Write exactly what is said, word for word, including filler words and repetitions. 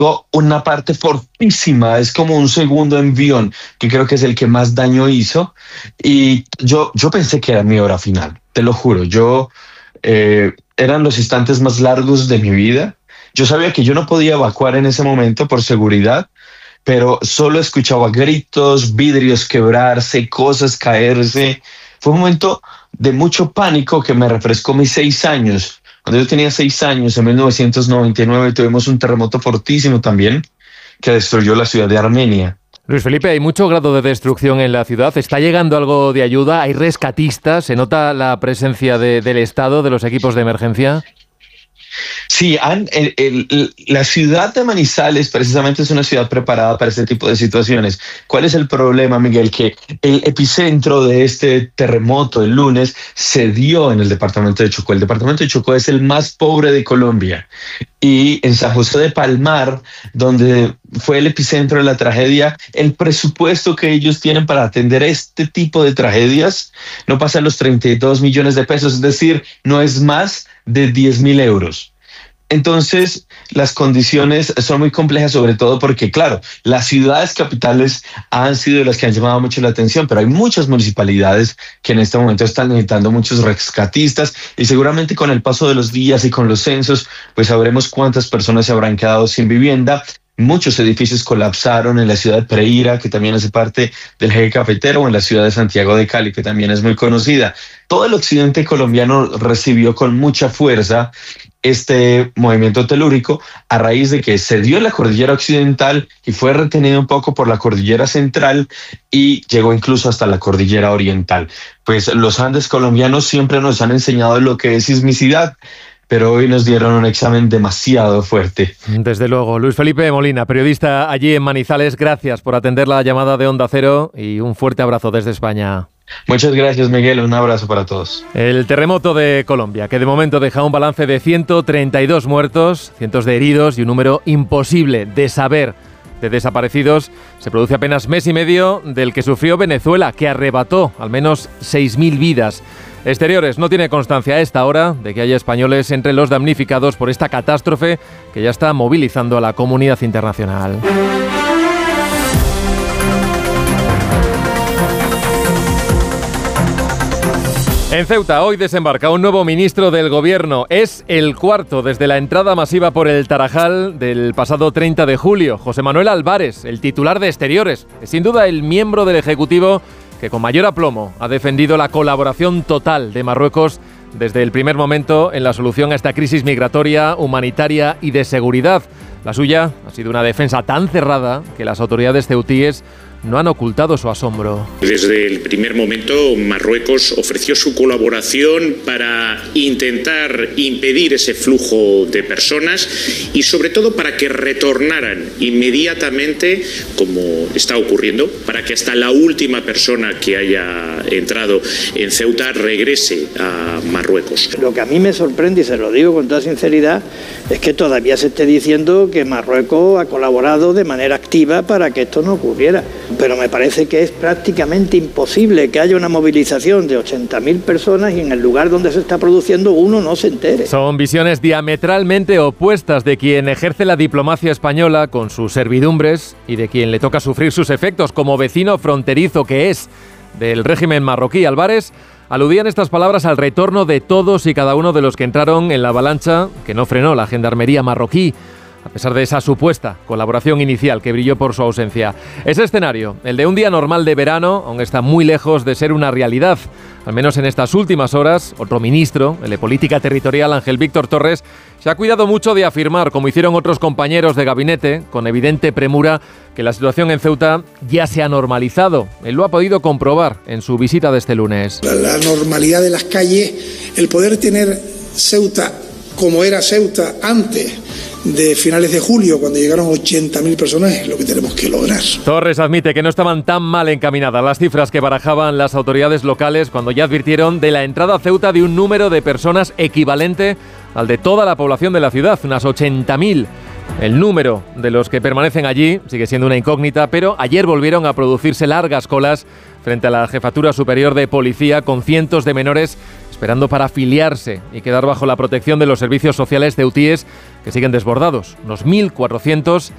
una parte fortísima, es como un segundo envión, que creo que es el que más daño hizo. Y yo, yo pensé que era mi hora final, te lo juro. Yo, eh, eran los instantes más largos de mi vida. Yo sabía que yo no podía evacuar en ese momento por seguridad, pero solo escuchaba gritos, vidrios quebrarse, cosas caerse. Fue un momento de mucho pánico que me refrescó mis seis años. Cuando yo tenía seis años, en mil novecientos noventa y nueve, tuvimos un terremoto fortísimo también que destruyó la ciudad de Armenia. Luis Felipe, hay mucho grado de destrucción en la ciudad. ¿Está llegando algo de ayuda? ¿Hay rescatistas? ¿Se nota la presencia de, del Estado, de los equipos de emergencia? Sí, han, el, el, la ciudad de Manizales precisamente es una ciudad preparada para este tipo de situaciones. ¿Cuál es el problema, Miguel? Que el epicentro de este terremoto el lunes se dio en el departamento de Chocó. El departamento de Chocó es el más pobre de Colombia. Y en San José de Palmar, donde fue el epicentro de la tragedia, el presupuesto que ellos tienen para atender este tipo de tragedias no pasa los treinta y dos millones de pesos, es decir, no es más de diez mil euros. Entonces, las condiciones son muy complejas, sobre todo porque, claro, las ciudades capitales han sido las que han llamado mucho la atención, pero hay muchas municipalidades que en este momento están necesitando muchos rescatistas y seguramente con el paso de los días y con los censos, pues sabremos cuántas personas se habrán quedado sin vivienda. Muchos edificios colapsaron en la ciudad de Pereira, que también hace parte del eje cafetero, o en la ciudad de Santiago de Cali, que también es muy conocida. Todo el occidente colombiano recibió con mucha fuerza este movimiento telúrico a raíz de que se dio en la cordillera occidental y fue retenido un poco por la cordillera central y llegó incluso hasta la cordillera oriental. Pues los Andes colombianos siempre nos han enseñado lo que es sismicidad, pero hoy nos dieron un examen demasiado fuerte. Desde luego. Luis Felipe Molina, periodista allí en Manizales, gracias por atender la llamada de Onda Cero y un fuerte abrazo desde España. Muchas gracias, Miguel. Un abrazo para todos. El terremoto de Colombia, que de momento deja un balance de ciento treinta y dos muertos, cientos de heridos y un número imposible de saber de desaparecidos, se produce apenas mes y medio del que sufrió Venezuela, que arrebató al menos seis mil vidas. Exteriores no tiene constancia a esta hora de que haya españoles entre los damnificados por esta catástrofe que ya está movilizando a la comunidad internacional. En Ceuta, hoy desembarca un nuevo ministro del Gobierno. Es el cuarto desde la entrada masiva por el Tarajal del pasado treinta de julio. José Manuel Álvarez, el titular de Exteriores, es sin duda el miembro del Ejecutivo que con mayor aplomo ha defendido la colaboración total de Marruecos desde el primer momento en la solución a esta crisis migratoria, humanitaria y de seguridad. La suya ha sido una defensa tan cerrada que las autoridades ceutíes no han ocultado su asombro. Desde el primer momento, Marruecos ofreció su colaboración para intentar impedir ese flujo de personas y sobre todo para que retornaran inmediatamente, como está ocurriendo, para que hasta la última persona que haya entrado en Ceuta regrese a Marruecos. Lo que a mí me sorprende, y se lo digo con toda sinceridad, es que todavía se esté diciendo que Marruecos ha colaborado de manera activa para que esto no ocurriera. Pero me parece que es prácticamente imposible que haya una movilización de ochenta mil personas y en el lugar donde se está produciendo uno no se entere. Son visiones diametralmente opuestas de quien ejerce la diplomacia española con sus servidumbres y de quien le toca sufrir sus efectos como vecino fronterizo que es del régimen marroquí. Álvarez aludía en estas palabras al retorno de todos y cada uno de los que entraron en la avalancha que no frenó la gendarmería marroquí, a pesar de esa supuesta colaboración inicial que brilló por su ausencia. Ese escenario, el de un día normal de verano, aún está muy lejos de ser una realidad. Al menos en estas últimas horas, otro ministro, el de Política Territorial, Ángel Víctor Torres, se ha cuidado mucho de afirmar, como hicieron otros compañeros de gabinete, con evidente premura, que la situación en Ceuta ya se ha normalizado. Él lo ha podido comprobar en su visita de este lunes. La, la normalidad de las calles, el poder tener Ceuta como era Ceuta antes de finales de julio, cuando llegaron ochenta mil personas, es lo que tenemos que lograr. Torres admite que no estaban tan mal encaminadas las cifras que barajaban las autoridades locales cuando ya advirtieron de la entrada a Ceuta de un número de personas equivalente al de toda la población de la ciudad, unas ochenta mil. El número de los que permanecen allí sigue siendo una incógnita, pero ayer volvieron a producirse largas colas frente a la Jefatura Superior de Policía con cientos de menores esperando para afiliarse y quedar bajo la protección de los servicios sociales ceutíes que siguen desbordados. Unos mil cuatrocientos